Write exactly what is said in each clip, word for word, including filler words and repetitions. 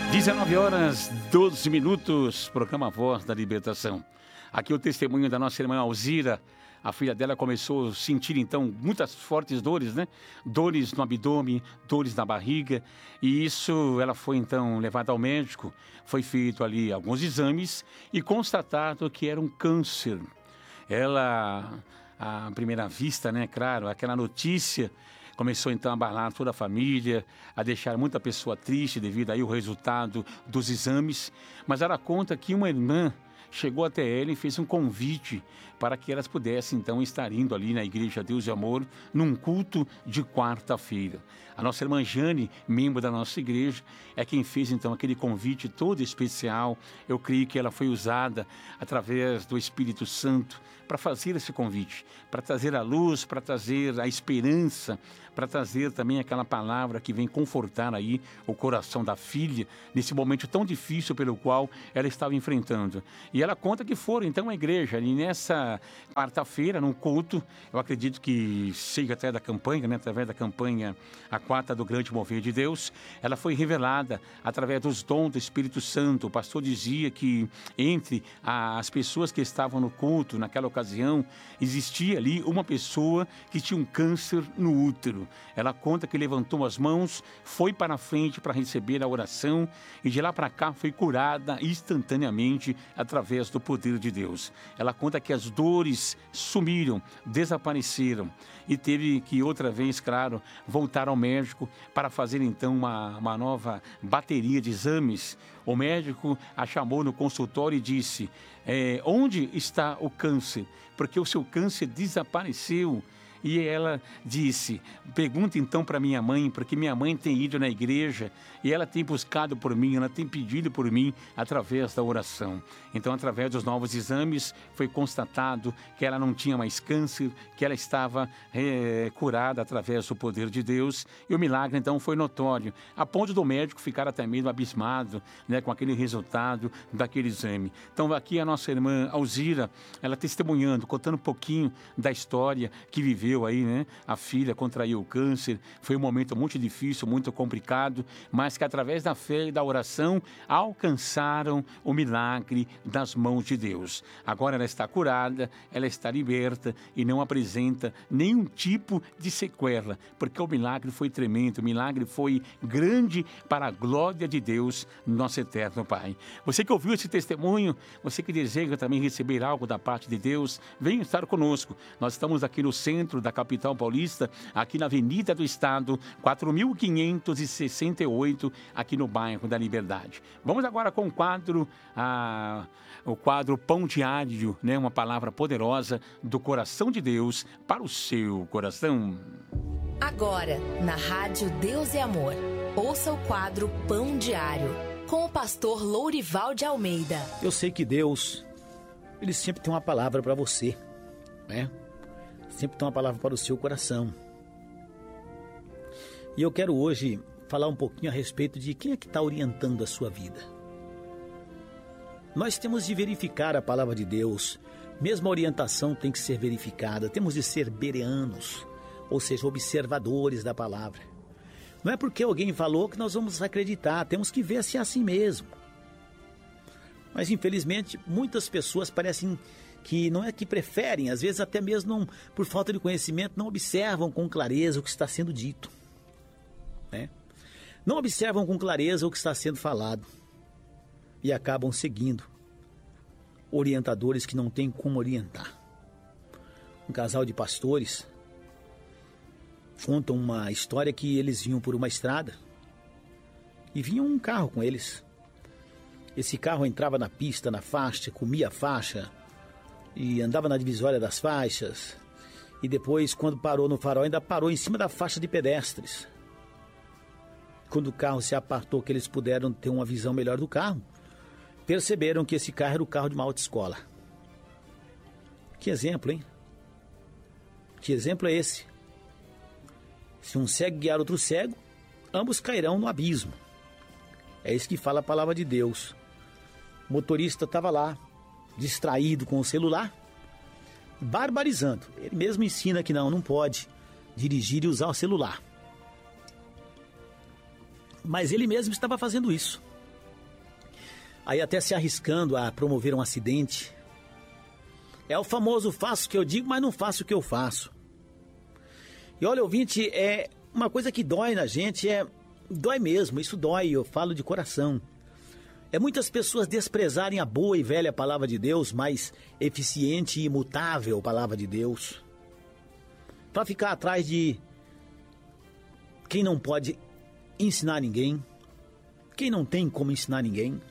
dezenove horas, doze minutos, programa Voz da Libertação. Aqui o testemunho da nossa irmã Alzira. A filha dela começou a sentir, então, muitas fortes dores, né? Dores no abdômen, dores na barriga. E isso, ela foi, então, levada ao médico. Foi feito ali alguns exames e constatado que era um câncer. Ela, à primeira vista, né? Claro, aquela notícia começou, então, a abalar toda a família, a deixar muita pessoa triste devido aí ao resultado dos exames. Mas ela conta que uma irmã chegou até ela e fez um convite para que elas pudessem, então, estar indo ali na Igreja Deus e Amor, num culto de quarta-feira. A nossa irmã Jane, membro da nossa igreja, é quem fez, então, aquele convite todo especial. Eu creio que ela foi usada através do Espírito Santo para fazer esse convite, para trazer a luz, para trazer a esperança, para trazer também aquela palavra que vem confortar aí o coração da filha, nesse momento tão difícil pelo qual ela estava enfrentando. E ela conta que foram, então, à igreja, e nessa quarta-feira, num culto, eu acredito que seja até da campanha, né, através da campanha A Quarta do Grande Mover de Deus, ela foi revelada através dos dons do Espírito Santo. O pastor dizia que entre as pessoas que estavam no culto, naquela ocasião, existia ali uma pessoa que tinha um câncer no útero. Ela conta que levantou as mãos, foi para a frente para receber a oração e de lá para cá foi curada instantaneamente através do poder de Deus. Ela conta que as dores sumiram, desapareceram e teve que outra vez, claro, voltar ao médico para fazer então uma, uma nova bateria de exames. O médico a chamou no consultório e disse, é, onde está o câncer? Porque o seu câncer desapareceu. E ela disse, pergunta então para minha mãe, porque minha mãe tem ido na igreja e ela tem buscado por mim, ela tem pedido por mim através da oração. Então, através dos novos exames, foi constatado que ela não tinha mais câncer, que ela estava é, curada através do poder de Deus. E o milagre, então, foi notório, a ponto do médico ficar até mesmo abismado, né, com aquele resultado daquele exame. Então, aqui a nossa irmã Alzira, ela testemunhando, contando um pouquinho da história que viveu aí, né? A filha contraiu o câncer, foi um momento muito difícil, muito complicado, mas que através da fé e da oração alcançaram o milagre das mãos de Deus. Agora ela está curada, ela está liberta e não apresenta nenhum tipo de sequela, porque o milagre foi tremendo, o milagre foi grande para a glória de Deus, nosso eterno Pai. Você que ouviu esse testemunho, você que deseja também receber algo da parte de Deus, venha estar conosco. Nós estamos aqui no centro da capital paulista, aqui na Avenida do Estado, quatro mil quinhentos e sessenta e oito, aqui no bairro da Liberdade. Vamos agora com o quadro, ah, o quadro Pão Diário, né? Uma palavra poderosa do coração de Deus para o seu coração. Agora, na Rádio Deus é Amor, ouça o quadro Pão Diário, com o pastor Lourival de Almeida. Eu sei que Deus, Ele sempre tem uma palavra para você, né? Sempre tem uma palavra para o seu coração. E eu quero hoje falar um pouquinho a respeito de quem é que está orientando a sua vida. Nós temos de verificar a palavra de Deus. Mesmo a orientação tem que ser verificada. Temos de ser bereanos, ou seja, observadores da palavra. Não é porque alguém falou que nós vamos acreditar. Temos que ver se é assim mesmo. Mas infelizmente muitas pessoas parecem que não é que preferem, às vezes até mesmo não, por falta de conhecimento, não observam com clareza o que está sendo dito, né? Não observam com clareza o que está sendo falado e acabam seguindo orientadores que não têm como orientar. Um casal de pastores contam uma história que eles vinham por uma estrada e vinha um carro com eles. Esse carro entrava na pista, na faixa, comia a faixa, e andava na divisória das faixas, e depois, quando parou no farol, ainda parou em cima da faixa de pedestres. Quando o carro se apartou, que eles puderam ter uma visão melhor do carro, perceberam que esse carro era o carro de uma autoescola. Que exemplo, hein? Que exemplo é esse? Se um cego guiar outro cego, ambos cairão no abismo. É isso que fala a palavra de Deus. O motorista estava lá, distraído com o celular, barbarizando. Ele mesmo ensina que não, não pode dirigir e usar o celular. Mas ele mesmo estava fazendo isso. aí até se arriscando a promover um acidente. É o famoso faço o que eu digo, mas não faço o que eu faço. E olha, ouvinte, é uma coisa que dói na gente, é dói mesmo, isso dói, eu falo de coração. É muitas pessoas desprezarem a boa e velha palavra de Deus, mais eficiente e imutável palavra de Deus, para ficar atrás de quem não pode ensinar ninguém, quem não tem como ensinar ninguém.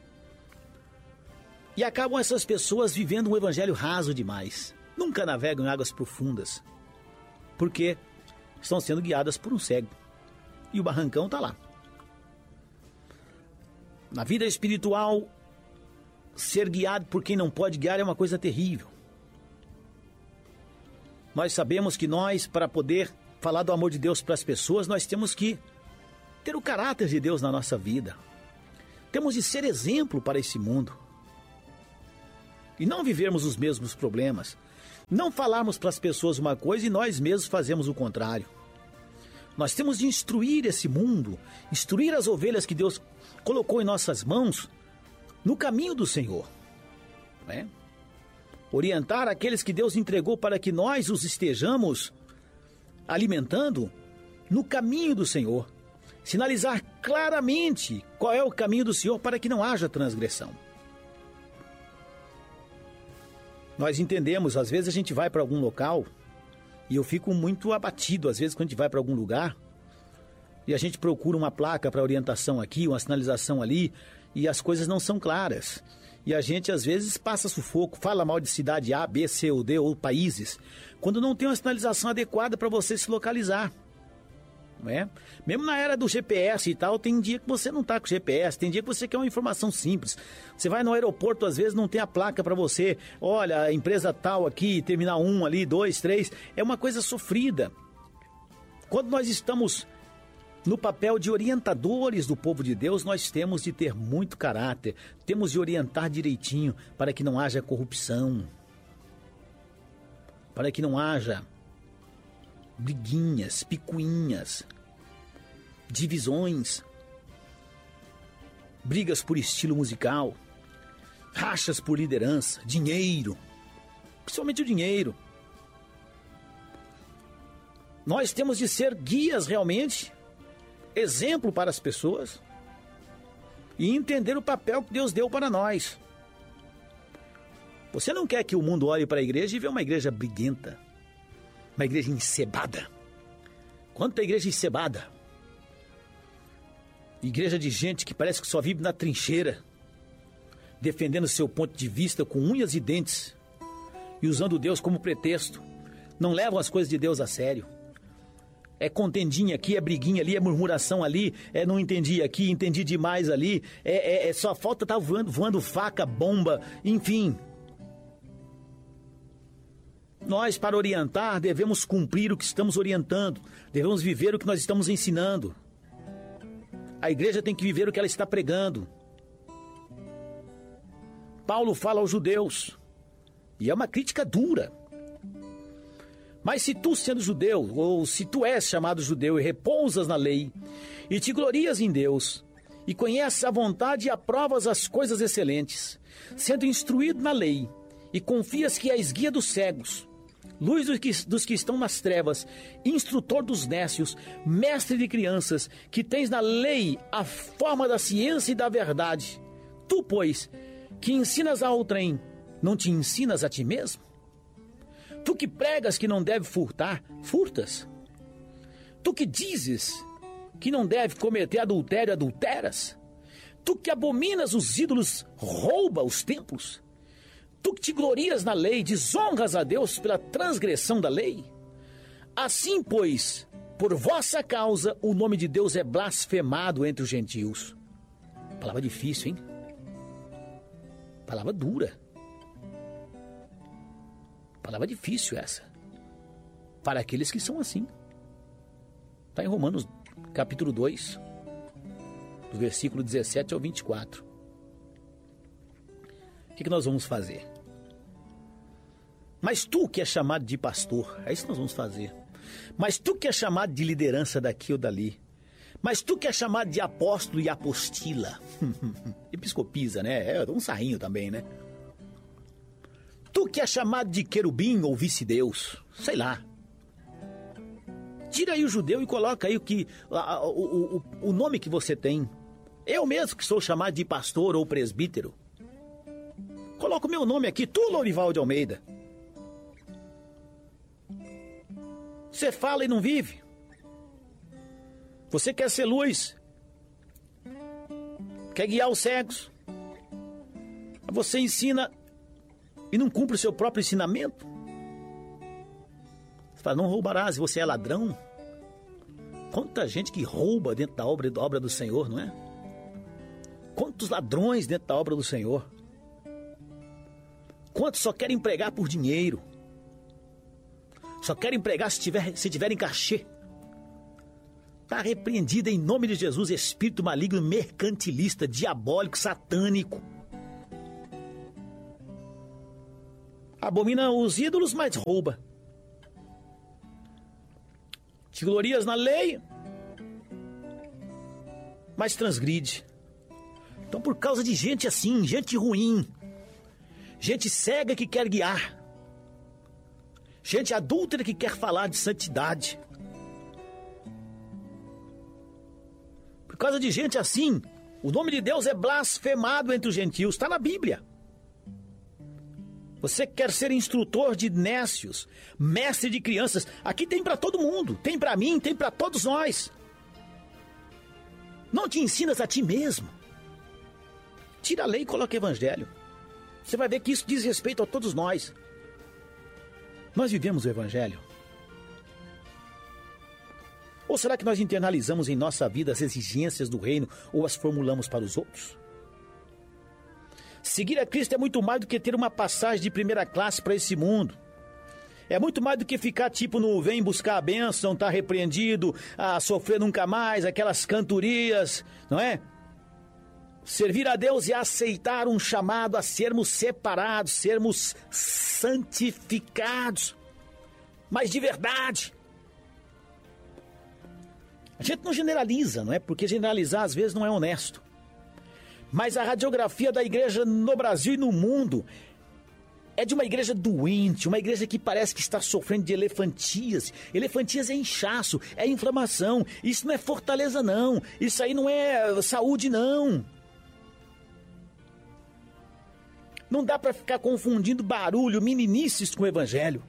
E acabam essas pessoas vivendo um evangelho raso demais. Nunca navegam em águas profundas, porque estão sendo guiadas por um cego. E o barrancão está lá. Na vida espiritual, ser guiado por quem não pode guiar é uma coisa terrível. Nós sabemos que nós, para poder falar do amor de Deus para as pessoas, nós temos que ter o caráter de Deus na nossa vida. Temos de ser exemplo para esse mundo. E não vivermos os mesmos problemas. Não falarmos para as pessoas uma coisa e nós mesmos fazemos o contrário. Nós temos de instruir esse mundo, instruir as ovelhas que Deus colocou em nossas mãos no caminho do Senhor. Né? Orientar aqueles que Deus entregou para que nós os estejamos alimentando no caminho do Senhor. Sinalizar claramente qual é o caminho do Senhor para que não haja transgressão. Nós entendemos, às vezes a gente vai para algum local e eu fico muito abatido, às vezes, quando a gente vai para algum lugar e a gente procura uma placa para orientação aqui, uma sinalização ali, e as coisas não são claras. E a gente, às vezes, passa sufoco, fala mal de cidade A, B, C ou D, ou países, quando não tem uma sinalização adequada para você se localizar. Não é? Mesmo na era do G P S e tal, tem dia que você não está com G P S, tem dia que você quer uma informação simples. Você vai no aeroporto, às vezes não tem a placa para você, olha, a empresa tal aqui, terminal um ali, dois, três, é uma coisa sofrida. Quando nós estamos no papel de orientadores do povo de Deus, nós temos de ter muito caráter, temos de orientar direitinho para que não haja corrupção, para que não haja briguinhas, picuinhas, divisões, brigas por estilo musical, rachas por liderança, dinheiro, principalmente o dinheiro. Nós temos de ser guias realmente, exemplo para as pessoas e entender o papel que Deus deu para nós. Você não quer que o mundo olhe para a igreja e veja uma igreja briguenta, uma igreja encebada. Quanta igreja encebada. Igreja de gente que parece que só vive na trincheira, defendendo seu ponto de vista com unhas e dentes e usando Deus como pretexto. Não levam as coisas de Deus a sério. É contendinha aqui, é briguinha ali, é murmuração ali, é não entendi aqui, entendi demais ali, é, é, é só falta estar tá voando, voando faca, bomba, enfim. Nós, para orientar, devemos cumprir o que estamos orientando, devemos viver o que nós estamos ensinando. A igreja tem que viver o que ela está pregando. Paulo fala aos judeus, e é uma crítica dura. Mas se tu, sendo judeu, ou se tu és chamado judeu e repousas na lei, e te glorias em Deus, e conheces a vontade e aprovas as coisas excelentes, sendo instruído na lei, e confias que és guia dos cegos, luz dos que, dos que estão nas trevas, instrutor dos nécios, mestre de crianças, que tens na lei a forma da ciência e da verdade, tu, pois, que ensinas a outrem, não te ensinas a ti mesmo? Tu que pregas que não deve furtar, furtas? Tu que dizes que não deve cometer adultério, adulteras? Tu que abominas os ídolos, rouba os templos? Tu que te glorias na lei, desonras a Deus pela transgressão da lei? Assim, pois, por vossa causa, o nome de Deus é blasfemado entre os gentios. Palavra difícil, hein? Palavra dura. Palavra difícil essa, para aqueles que são assim. Está em Romanos capítulo dois, do versículo dezessete ao vinte e quatro. O que, que nós vamos fazer? Mas tu que é chamado de pastor, é isso que nós vamos fazer. Mas tu que é chamado de liderança daqui ou dali, Mas tu que é chamado de apóstolo e apostila. Episcopisa, né? É um sarrinho também, né? Tu que é chamado de querubim ou vice-deus. Sei lá. Tira aí o judeu e coloca aí o, que, o, o, o, o nome que você tem. Eu mesmo que sou chamado de pastor ou presbítero. Coloca o meu nome aqui, tu, Lourival de Almeida. Você fala e não vive. Você quer ser luz. Quer guiar os cegos. Você ensina e não cumpre o seu próprio ensinamento. Você fala, não roubarás, você é ladrão. Quanta gente que rouba dentro da obra, da obra do Senhor, não é? Quantos ladrões dentro da obra do Senhor. Quantos só querem pregar por dinheiro. Só querem pregar se, tiver, se tiverem cachê. Está repreendido em nome de Jesus, espírito maligno, mercantilista, diabólico, satânico. Abomina os ídolos, mas rouba. Te glorias na lei, mas transgride. Então, por causa de gente assim, gente ruim, gente cega que quer guiar, gente adúltera que quer falar de santidade, por causa de gente assim, o nome de Deus é blasfemado entre os gentios, está na Bíblia. Você quer ser instrutor de nécios, mestre de crianças, aqui tem para todo mundo, tem para mim, tem para todos nós. Não te ensinas a ti mesmo. Tira a lei e coloca o evangelho. Você vai ver que isso diz respeito a todos nós. Nós vivemos o evangelho? Ou será que nós internalizamos em nossa vida as exigências do reino ou as formulamos para os outros? Seguir a Cristo é muito mais do que ter uma passagem de primeira classe para esse mundo. É muito mais do que ficar tipo no vem buscar a bênção, tá repreendido, a sofrer nunca mais, aquelas cantorias, não é? Servir a Deus e aceitar um chamado a sermos separados, sermos santificados, mas de verdade. A gente não generaliza, não é? Porque generalizar às vezes não é honesto. Mas a radiografia da igreja no Brasil e no mundo é de uma igreja doente, uma igreja que parece que está sofrendo de elefantíase. Elefantíase é inchaço, é inflamação. Isso não é fortaleza, não. Isso aí não é saúde, não. Não dá para ficar confundindo barulho, meninices com o evangelho.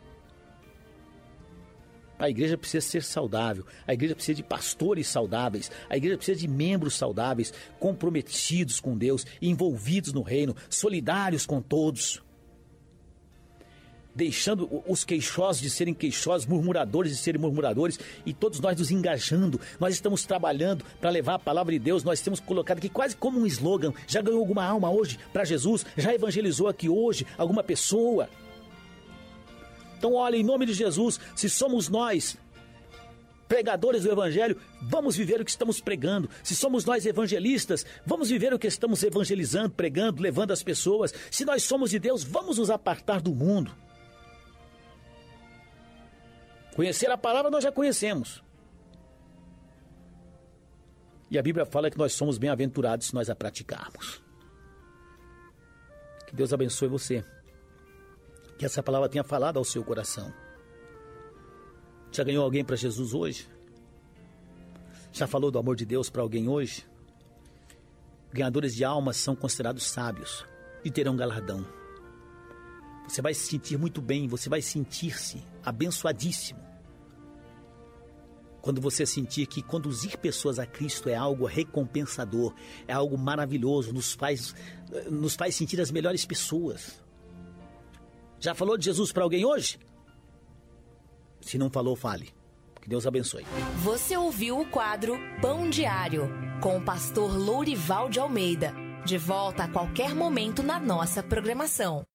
A igreja precisa ser saudável, a igreja precisa de pastores saudáveis, a igreja precisa de membros saudáveis, comprometidos com Deus, envolvidos no reino, solidários com todos. Deixando os queixosos de serem queixosos, murmuradores de serem murmuradores, e todos nós nos engajando. Nós estamos trabalhando para levar a palavra de Deus, nós temos colocado aqui quase como um slogan. Já ganhou alguma alma hoje para Jesus? Já evangelizou aqui hoje alguma pessoa? Então, olha, em nome de Jesus, se somos nós, pregadores do Evangelho, vamos viver o que estamos pregando. Se somos nós evangelistas, vamos viver o que estamos evangelizando, pregando, levando as pessoas. Se nós somos de Deus, vamos nos apartar do mundo. Conhecer a palavra nós já conhecemos. E a Bíblia fala que nós somos bem-aventurados se nós a praticarmos. Que Deus abençoe você. Que essa palavra tenha falado ao seu coração. Já ganhou alguém para Jesus hoje? Já falou do amor de Deus para alguém hoje? Ganhadores de almas são considerados sábios e terão galardão. Você vai se sentir muito bem, você vai sentir-se abençoadíssimo. Quando você sentir que conduzir pessoas a Cristo é algo recompensador, é algo maravilhoso, nos faz, nos faz sentir as melhores pessoas. Já falou de Jesus para alguém hoje? Se não falou, fale. Que Deus abençoe. Você ouviu o quadro Pão Diário, com o pastor Lourival de Almeida. De volta a qualquer momento na nossa programação.